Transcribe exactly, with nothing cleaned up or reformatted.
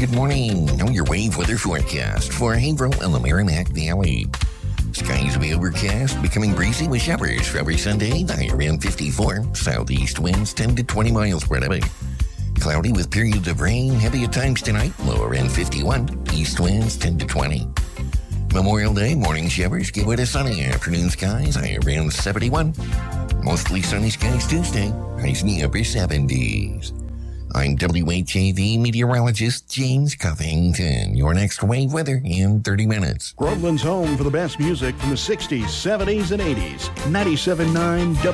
Good morning. Know your wave weather forecast for Haverhill and the Merrimack Valley. Skies will be overcast, becoming breezy with showers for every Sunday. The high around fifty-four. Southeast winds ten to twenty miles per hour. Cloudy with periods of rain, heavy at times tonight. Low around fifty-one. East winds ten to twenty. Memorial Day, morning showers give way to sunny afternoon skies. High around seventy-one. Mostly sunny skies Tuesday. Highs in the upper seventies. I'm W H A V meteorologist James Covington. Your next wave weather in thirty minutes. Groveland's home for the best music from the sixties, seventies, and eighties. ninety-seven point nine